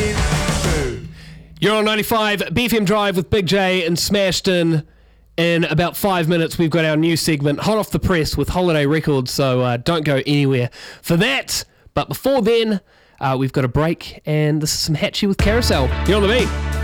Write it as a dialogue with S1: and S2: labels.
S1: You're on 95 BFM Drive with Big J and Smashton. In about 5 minutes, we've got our new segment, Hot Off the Press, with Holiday Records, so don't go anywhere for that. But before then, we've got a break, and this is some Hatchie with Carousel. You're on the beat.